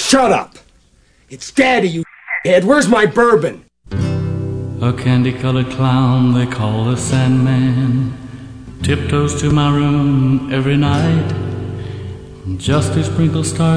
Shut up! It's Daddy, you head. Where's my bourbon? A candy-colored clown they call the Sandman tiptoes to my room every night just to sprinkle stars